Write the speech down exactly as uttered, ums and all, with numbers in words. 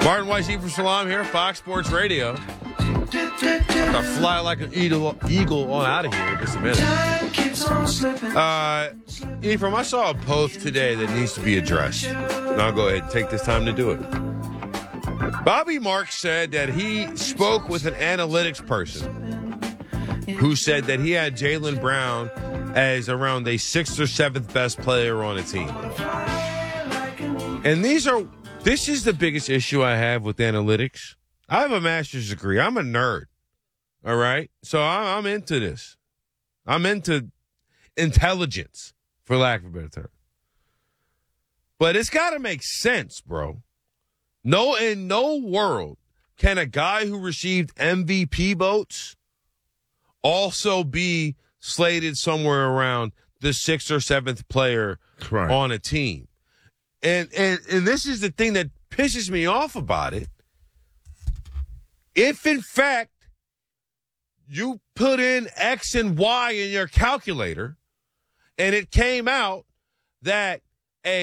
Martin Weiss, Ephraim Salam here, Fox Sports Radio. I'm going to fly like an eagle, eagle on out of here in just a minute. Uh, Ephraim, I saw a post today that needs to be addressed. And I'll go ahead and take this time to do it. Bobby Marks said that he spoke with an analytics person who said that he had Jaylen Brown as around the sixth or seventh best player on a team. And these are, this is the biggest issue I have with analytics. I have a master's degree. I'm a nerd. All right. So I'm into this. I'm into intelligence, for lack of a better term. But it's got to make sense, bro. No, in no world can a guy who received M V P votes also be slated somewhere around the sixth or seventh player right. on a team. And, and and this is the thing that pisses me off about it. If, in fact, you put in X and Y in your calculator and it came out that